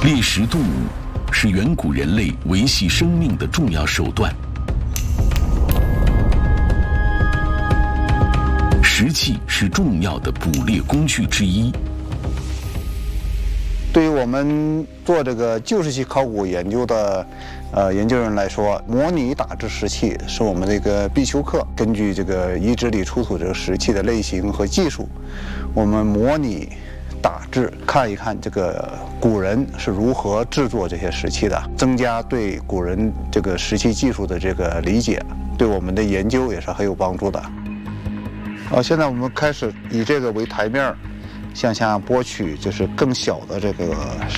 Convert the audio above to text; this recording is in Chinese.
猎食动物是远古人类维系生命的重要手段。石器是重要的捕猎工具之一。 对于我们做这个旧石器考古研究的研究人来说，模拟打制石器是我们这个必修课。根据这个遗址里出土这个石器的类型和技术，我们模拟打制，看一看这个古人是如何制作这些石器的，增加对古人这个石器技术的这个理解，对我们的研究也是很有帮助的。现在我们开始以这个为台面，向下剥取就是更小的这个